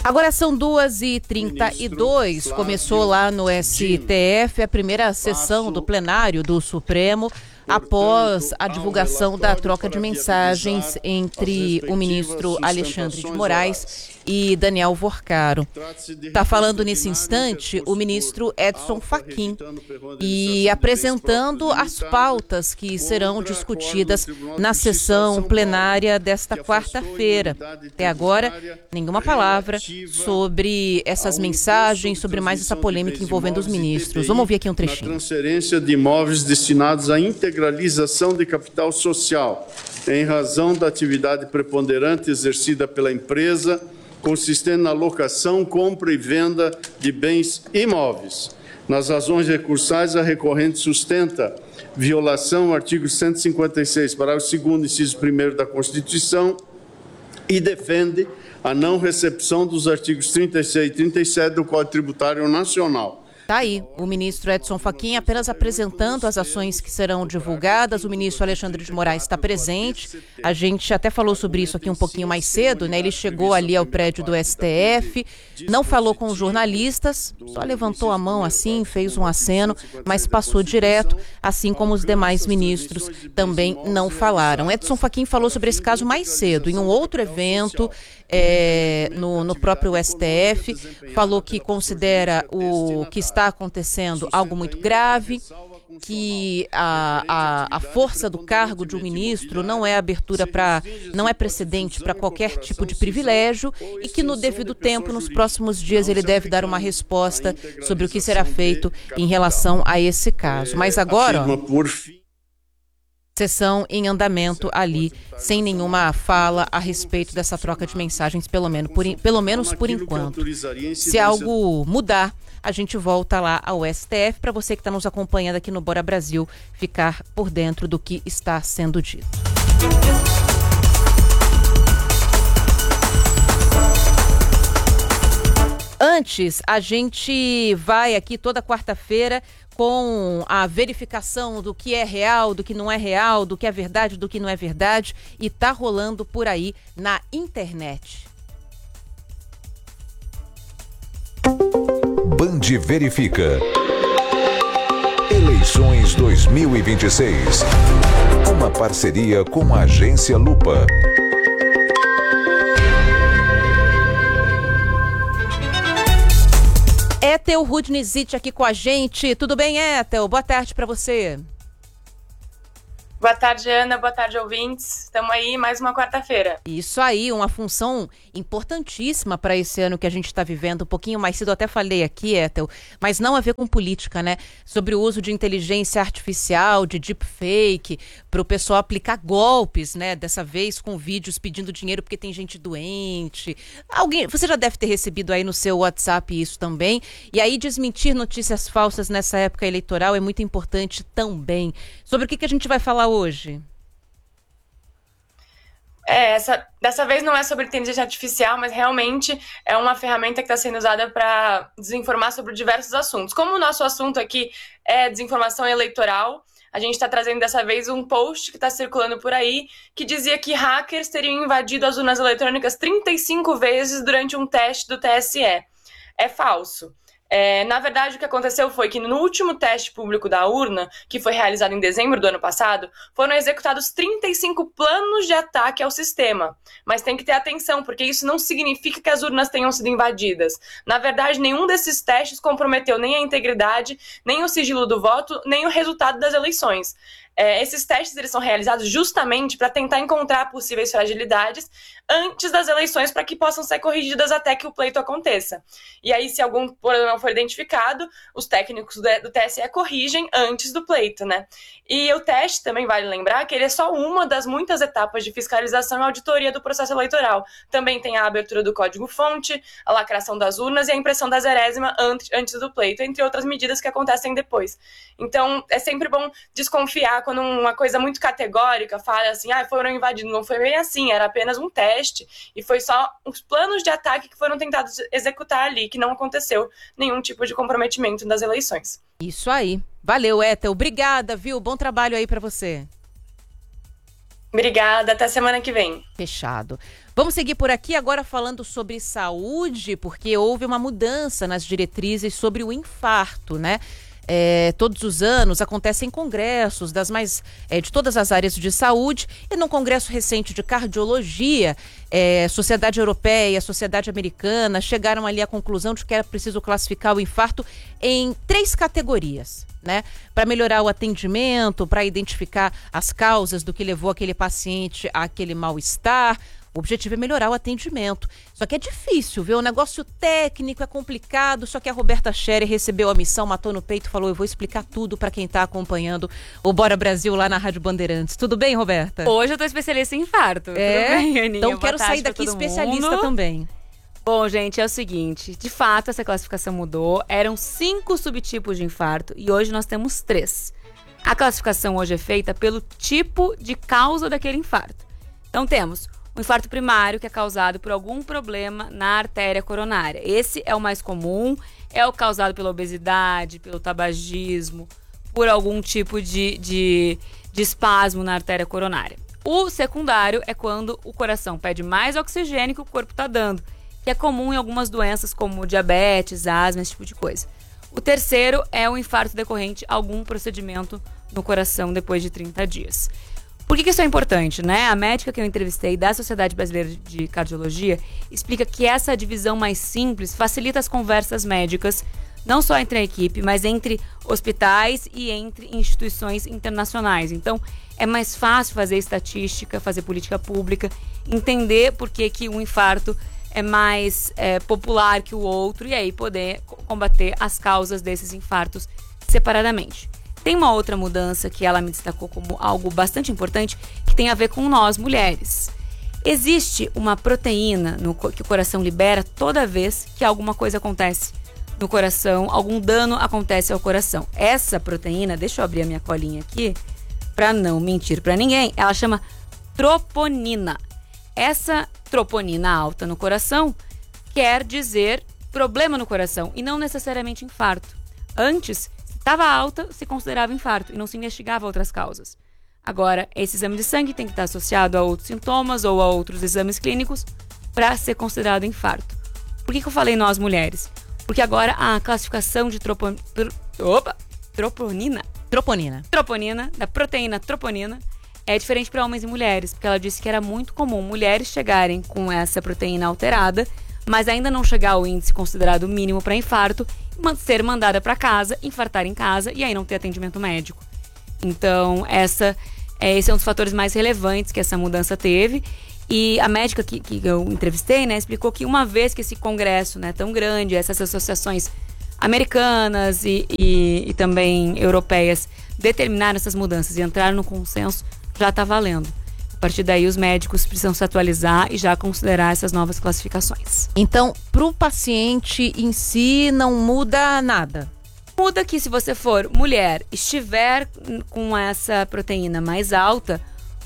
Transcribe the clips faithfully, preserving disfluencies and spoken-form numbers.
Agora são duas e trinta e dois, começou lá no S T F a primeira sessão do plenário do Supremo após a divulgação da troca de mensagens entre o ministro Alexandre de Moraes e Daniel Vorcaro. Está falando nesse instante o ministro Edson Fachin e apresentando as pautas que serão discutidas na sessão plenária desta quarta-feira. Até agora, nenhuma palavra sobre essas mensagens, sobre mais essa polêmica envolvendo os ministros. Vamos ouvir aqui um trechinho. Transferência de imóveis destinados à integralização de capital social, em razão da atividade preponderante exercida pela empresa, consistente na locação, compra e venda de bens imóveis. Nas razões recursais, a recorrente sustenta violação ao artigo cento e cinquenta e seis, parágrafo segundo, inciso primeiro da Constituição, e defende a não recepção dos artigos trinta e seis e trinta e sete do Código Tributário Nacional. Está aí o ministro Edson Fachin apenas apresentando as ações que serão divulgadas. O ministro Alexandre de Moraes está presente. A gente até falou sobre isso aqui um pouquinho mais cedo, né? Ele chegou ali ao prédio do S T F, não falou com os jornalistas, só levantou a mão assim, fez um aceno, mas passou direto, assim como os demais ministros também não falaram. Edson Fachin falou sobre esse caso mais cedo, em um outro evento, é, no, no próprio S T F, falou que considera o que está acontecendo algo muito grave, que a, a, a força do cargo de um ministro não é abertura para, não é precedente para qualquer tipo de privilégio e que no devido tempo, nos próximos dias, ele deve dar uma resposta sobre o que será feito em relação a esse caso. Mas agora, ó, sessão em andamento ali, sem nenhuma fala a respeito dessa troca de mensagens, pelo menos por, pelo menos por enquanto. Se algo mudar, a gente volta lá ao S T F para você que está nos acompanhando aqui no Bora Brasil ficar por dentro do que está sendo dito. Antes, a gente vai aqui toda quarta-feira com a verificação do que é real, do que não é real, do que é verdade, do que não é verdade, e tá rolando por aí na internet. Band Verifica. Eleições dois mil e vinte e seis. Uma parceria com a Agência Lupa. Ethel Rudnizit aqui com a gente. Tudo bem, Ethel? Boa tarde para você. Boa tarde, Ana. Boa tarde, ouvintes. Estamos aí, mais uma quarta-feira. Isso aí, uma função importantíssima para esse ano que a gente está vivendo. Um pouquinho mais cedo eu até falei aqui, Ethel, mas não a ver com política, né? Sobre o uso de inteligência artificial, de deepfake, para o pessoal aplicar golpes, né? Dessa vez com vídeos pedindo dinheiro porque tem gente doente. Alguém, você já deve ter recebido aí no seu WhatsApp isso também. E aí desmentir notícias falsas nessa época eleitoral é muito importante também. Sobre o que, que a gente vai falar hoje? É, essa, dessa vez não é sobre inteligência artificial, mas realmente é uma ferramenta que está sendo usada para desinformar sobre diversos assuntos. Como o nosso assunto aqui é desinformação eleitoral, a gente está trazendo dessa vez um post que está circulando por aí que dizia que hackers teriam invadido as urnas eletrônicas trinta e cinco vezes durante um teste do T S E. É falso. É, na verdade, o que aconteceu foi que no último teste público da urna, que foi realizado em dezembro do ano passado, foram executados trinta e cinco planos de ataque ao sistema. Mas tem que ter atenção, porque isso não significa que as urnas tenham sido invadidas. Na verdade, nenhum desses testes comprometeu nem a integridade, nem o sigilo do voto, nem o resultado das eleições. É, esses testes eles são realizados justamente para tentar encontrar possíveis fragilidades antes das eleições para que possam ser corrigidas até que o pleito aconteça. E aí, se algum problema for identificado, os técnicos do T S E corrigem antes do pleito, né? E o teste, também vale lembrar, que ele é só uma das muitas etapas de fiscalização e auditoria do processo eleitoral. Também tem a abertura do código-fonte, a lacração das urnas e a impressão da zerésima antes, antes do pleito, entre outras medidas que acontecem depois. Então, é sempre bom desconfiar quando uma coisa muito categórica fala assim, ah, foram invadidos. Não foi bem assim, era apenas um teste e foi só os planos de ataque que foram tentados executar ali, que não aconteceu nenhum tipo de comprometimento das eleições. Isso aí. Valeu, Ethel. Obrigada, viu? Bom trabalho aí para você. Obrigada. Até semana que vem. Fechado. Vamos seguir por aqui agora falando sobre saúde, porque houve uma mudança nas diretrizes sobre o infarto, né? É, todos os anos acontecem congressos das mais, é, de todas as áreas de saúde, e num congresso recente de cardiologia, é, Sociedade Europeia, Sociedade Americana chegaram ali à conclusão de que era preciso classificar o infarto em três categorias, né? Para melhorar o atendimento, para identificar as causas do que levou aquele paciente àquele mal-estar. O objetivo é melhorar o atendimento. Só que é difícil, viu? O negócio técnico é complicado, só que a Roberta Scherer recebeu a missão, matou no peito e falou: eu vou explicar tudo para quem está acompanhando o Bora Brasil lá na Rádio Bandeirantes. Tudo bem, Roberta? Hoje eu tô especialista em infarto. É? Tudo bem, Aninha? Então Boa quero tarde sair daqui pra todo especialista mundo. também. Bom, gente, é o seguinte, de fato essa classificação mudou, eram cinco subtipos de infarto e hoje nós temos três. A classificação hoje é feita pelo tipo de causa daquele infarto. Então temos o infarto primário, que é causado por algum problema na artéria coronária. Esse é o mais comum, é o causado pela obesidade, pelo tabagismo, por algum tipo de, de, de espasmo na artéria coronária. O secundário é quando o coração pede mais oxigênio que o corpo está dando, que é comum em algumas doenças como diabetes, asma, esse tipo de coisa. O terceiro é o infarto decorrente a algum procedimento no coração depois de trinta dias. Por que, que isso é importante, né? A médica que eu entrevistei da Sociedade Brasileira de Cardiologia explica que essa divisão mais simples facilita as conversas médicas, não só entre a equipe, mas entre hospitais e entre instituições internacionais. Então, é mais fácil fazer estatística, fazer política pública, entender por que, que um infarto é mais é, popular que o outro e aí poder combater as causas desses infartos separadamente. Tem uma outra mudança que ela me destacou como algo bastante importante, que tem a ver com nós, mulheres. Existe uma proteína no, que o coração libera toda vez que alguma coisa acontece no coração, algum dano acontece ao coração. Essa proteína, deixa eu abrir a minha colinha aqui, para não mentir para ninguém, ela chama troponina. Essa troponina alta no coração quer dizer problema no coração e não necessariamente infarto. Antes, estava alta, se considerava infarto e não se investigava outras causas. Agora, esse exame de sangue tem que estar associado a outros sintomas ou a outros exames clínicos para ser considerado infarto. Por que, que eu falei nós mulheres? Porque agora a classificação de tropo... Opa! troponina, Troponina. troponina, da proteína troponina, é diferente para homens e mulheres, porque ela disse que era muito comum mulheres chegarem com essa proteína alterada, mas ainda não chegar ao índice considerado mínimo para infarto, ser mandada para casa, infartar em casa e aí não ter atendimento médico. Então, essa, é, esse é um dos fatores mais relevantes que essa mudança teve. E a médica que, que eu entrevistei, né, explicou que uma vez que esse congresso, né, tão grande, essas associações americanas e, e, e também europeias determinaram essas mudanças e entraram no consenso, já está valendo. A partir daí, os médicos precisam se atualizar e já considerar essas novas classificações. Então, para o paciente em si, não muda nada? Muda que se você for mulher, estiver com essa proteína mais alta,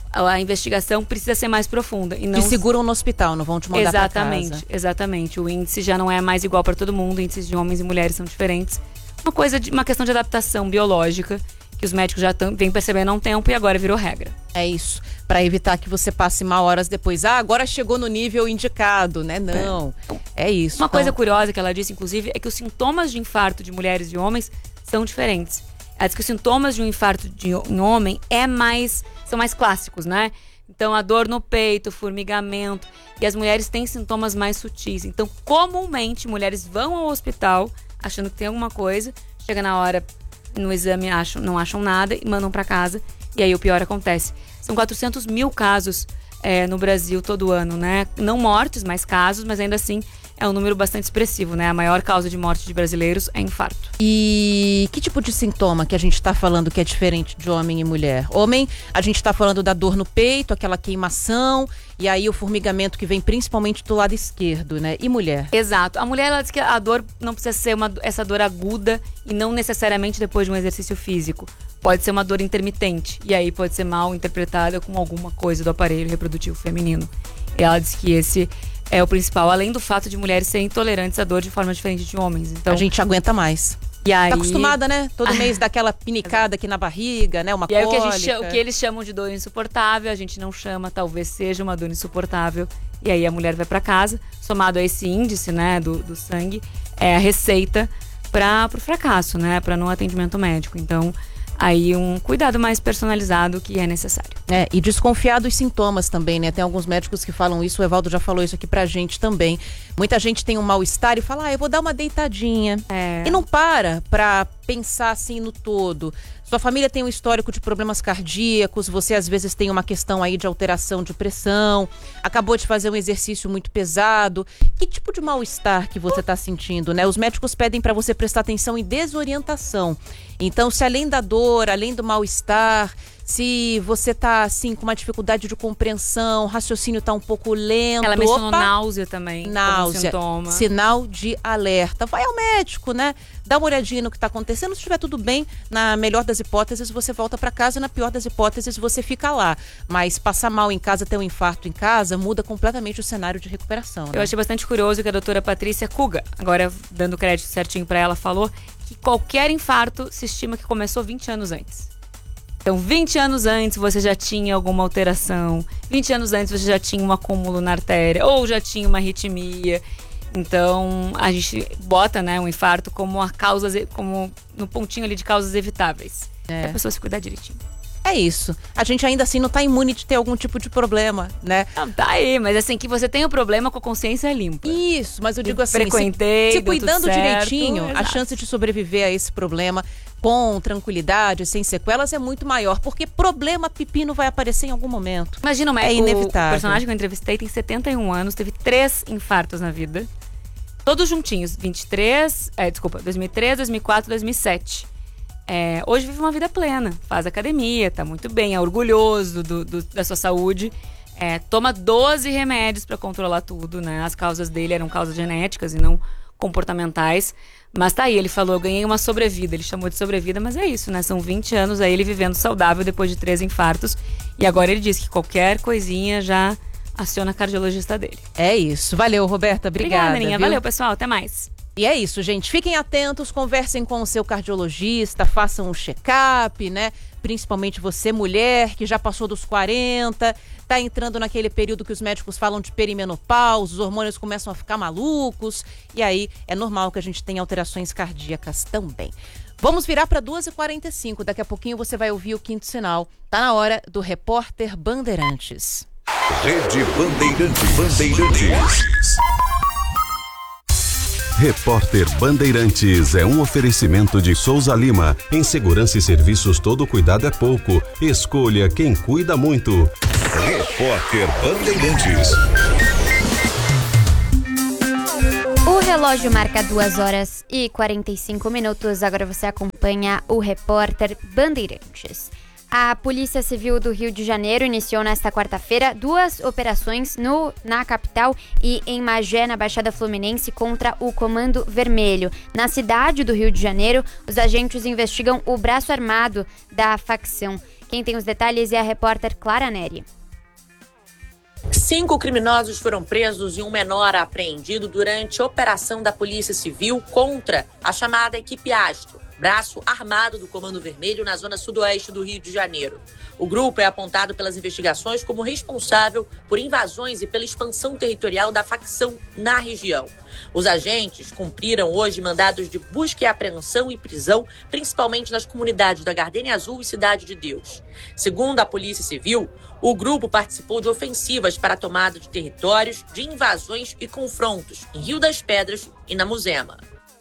a investigação precisa ser mais profunda. E não... Te seguram no hospital, não vão te mandar para casa. Exatamente, exatamente. O índice já não é mais igual para todo mundo, índices de homens e mulheres são diferentes. Uma coisa de, uma questão de adaptação biológica, que os médicos já vêm percebendo há um tempo e agora virou regra. É isso, para evitar que você passe mal horas depois. Ah, agora chegou no nível indicado, né? Não, é, é isso. Uma então... coisa curiosa que ela disse, inclusive, é que os sintomas de infarto de mulheres e homens são diferentes. Ela diz que os sintomas de um infarto de um homem é mais, são mais clássicos, né? Então, a dor no peito, formigamento, e as mulheres têm sintomas mais sutis. Então, comumente, mulheres vão ao hospital achando que tem alguma coisa, chega na hora, no exame acham, não acham nada e mandam para casa, e aí o pior acontece. São quatrocentos mil casos é, no Brasil todo ano, né? Não mortes, mas casos, mas ainda assim é um número bastante expressivo, né? A maior causa de morte de brasileiros é infarto. E que tipo de sintoma que a gente está falando que é diferente de homem e mulher? Homem, a gente está falando da dor no peito, aquela queimação, e aí o formigamento que vem principalmente do lado esquerdo, né? E mulher? Exato. A mulher, ela diz que a dor não precisa ser uma, essa dor aguda e não necessariamente depois de um exercício físico. Pode ser uma dor intermitente, e aí pode ser mal interpretada com alguma coisa do aparelho reprodutivo feminino. E ela diz que esse é o principal, além do fato de mulheres serem intolerantes à dor de forma diferente de homens. Então, a gente aguenta mais. E aí... Tá acostumada, né? Todo mês dá aquela pinicada aqui na barriga, né? Uma e aí, cólica. O que, a gente, o que eles chamam de dor insuportável, a gente não chama, talvez seja uma dor insuportável. e aí a mulher vai para casa, somado a esse índice, né, do, do sangue, é a receita para o fracasso, né, para não atendimento médico. Então, aí um cuidado mais personalizado que é necessário. É, e desconfiar dos sintomas também, né? Tem alguns médicos que falam isso, o Evaldo já falou isso aqui pra gente também. Muita gente tem um mal-estar e fala, ah, eu vou dar uma deitadinha. É. E não para pra pensar assim no todo. Sua família tem um histórico de problemas cardíacos, você às vezes tem uma questão aí de alteração de pressão, acabou de fazer um exercício muito pesado. Que tipo de mal-estar que você está sentindo, né? Os médicos pedem para você prestar atenção em desorientação. Então, se além da dor, além do mal-estar, se você tá, assim, com uma dificuldade de compreensão, o raciocínio tá um pouco lento... Ela mencionou opa, náusea também, náusea, como sintoma. Sinal de alerta. Vai ao médico, né? Dá uma olhadinha no que tá acontecendo. Se estiver tudo bem, na melhor das hipóteses, você volta para casa. Na pior das hipóteses, você fica lá. Mas passar mal em casa, ter um infarto em casa, muda completamente o cenário de recuperação, né? Eu achei bastante curioso que a doutora Patrícia Kuga, agora dando crédito certinho para ela, falou que qualquer infarto se estima que começou vinte anos antes. Então, vinte anos antes você já tinha alguma alteração, vinte anos antes você já tinha um acúmulo na artéria, ou já tinha uma arritmia. Então, a gente bota, né, um infarto como a causa, como no pontinho ali de causas evitáveis. É. Pra pessoa se cuidar direitinho. É isso. A gente ainda assim não tá imune de ter algum tipo de problema, né? Não, tá aí, mas assim, que você tem o problema com a consciência limpa. Isso, mas eu digo assim, frequentei, se, se cuidando certo, direitinho, exato. A chance de sobreviver a esse problema com tranquilidade, sem sequelas, é muito maior, porque problema pepino vai aparecer em algum momento. Imagina, é inevitável. O personagem que eu entrevistei tem setenta e um anos, teve três infartos na vida, todos juntinhos, vinte e três, é, desculpa, dois mil e três, dois mil e quatro, dois mil e sete. É, hoje vive uma vida plena, faz academia, tá muito bem, é orgulhoso do, do, da sua saúde, é, toma doze remédios para controlar tudo, né? As causas dele eram causas genéticas e não comportamentais, mas tá aí, ele falou, eu ganhei uma sobrevida, ele chamou de sobrevida, mas é isso, né? São vinte anos aí ele vivendo saudável depois de três infartos, e agora ele diz que qualquer coisinha já aciona a cardiologista dele. É isso, valeu, Roberta, obrigada. Obrigada, Aninha, viu? Valeu, pessoal, até mais. E é isso, gente. Fiquem atentos, conversem com o seu cardiologista, façam um check-up, né? Principalmente você, mulher, que já passou dos quarenta, tá entrando naquele período que os médicos falam de perimenopausa, os hormônios começam a ficar malucos, e aí é normal que a gente tenha alterações cardíacas também. Vamos virar para duas e quarenta e cinco, daqui a pouquinho você vai ouvir o Quinto Sinal. Tá na hora do Repórter Bandeirantes. Rede Bandeirantes. Bandeirantes. Repórter Bandeirantes é um oferecimento de Souza Lima. Em segurança e serviços, todo cuidado é pouco. Escolha quem cuida muito. Repórter Bandeirantes. O relógio marca duas horas e quarenta e cinco minutos. Agora você acompanha o Repórter Bandeirantes. A Polícia Civil do Rio de Janeiro iniciou nesta quarta-feira duas operações no, na capital e em Magé, na Baixada Fluminense, contra o Comando Vermelho. Na cidade do Rio de Janeiro, os agentes investigam o braço armado da facção. Quem tem os detalhes é a repórter Clara Neri. Cinco criminosos foram presos e um menor apreendido durante a operação da Polícia Civil contra a chamada Equipe Astro, braço armado do Comando Vermelho na zona sudoeste do Rio de Janeiro. O grupo é apontado pelas investigações como responsável por invasões e pela expansão territorial da facção na região. Os agentes cumpriram hoje mandados de busca e apreensão e prisão, principalmente nas comunidades da Gardênia Azul e Cidade de Deus. Segundo a Polícia Civil, o grupo participou de ofensivas para a tomada de territórios, de invasões e confrontos em Rio das Pedras e na Muzema.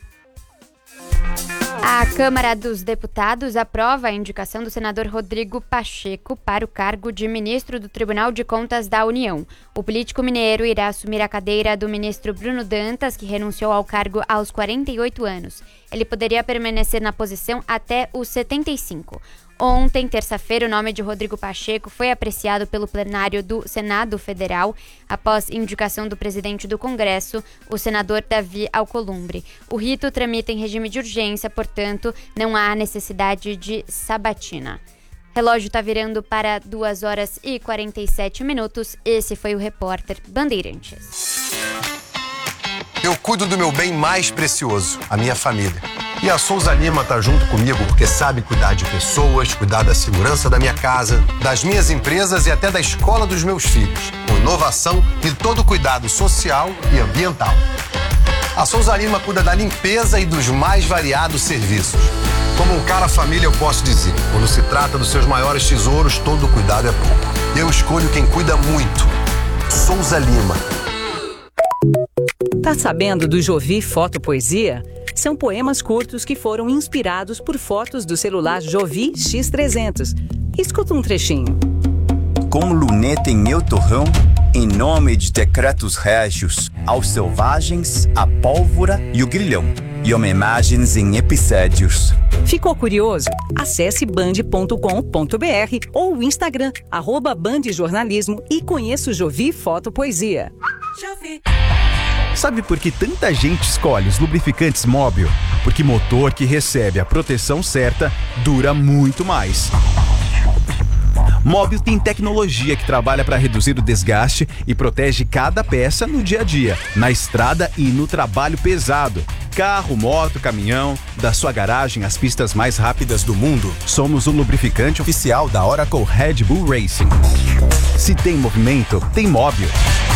A Câmara dos Deputados aprova a indicação do senador Rodrigo Pacheco para o cargo de ministro do Tribunal de Contas da União. O político mineiro irá assumir a cadeira do ministro Bruno Dantas, que renunciou ao cargo aos quarenta e oito anos. Ele poderia permanecer na posição até os setenta e cinco. Ontem, terça-feira, o nome de Rodrigo Pacheco foi apreciado pelo plenário do Senado Federal após indicação do presidente do Congresso, o senador Davi Alcolumbre. O rito tramita em regime de urgência, portanto, não há necessidade de sabatina. Relógio está virando para duas horas e quarenta e sete minutos. Esse foi o Repórter Bandeirantes. Eu cuido do meu bem mais precioso, a minha família. E a Souza Lima tá junto comigo porque sabe cuidar de pessoas, cuidar da segurança da minha casa, das minhas empresas e até da escola dos meus filhos, com inovação e todo cuidado social e ambiental. A Souza Lima cuida da limpeza e dos mais variados serviços. Como um cara família, eu posso dizer, quando se trata dos seus maiores tesouros, todo cuidado é pouco. Eu escolho quem cuida muito. Souza Lima. Tá sabendo do Jovi Foto Poesia? São poemas curtos que foram inspirados por fotos do celular Jovi X trezentos. Escuta um trechinho. Com luneta em meu torrão, em nome de decretos régios, aos selvagens, a pólvora e o grilhão, e homenagens em epissédios. Ficou curioso? Acesse band ponto com ponto br ou o Instagram, arroba bandjornalismo e conheça o Jovi Foto Poesia. Jovi. Sabe por que tanta gente escolhe os lubrificantes Móbil? Porque motor que recebe a proteção certa dura muito mais. Móbil tem tecnologia que trabalha para reduzir o desgaste e protege cada peça no dia a dia, na estrada e no trabalho pesado. Carro, moto, caminhão, da sua garagem às pistas mais rápidas do mundo. Somos o lubrificante oficial da Oracle Red Bull Racing. Se tem movimento, tem Móbil.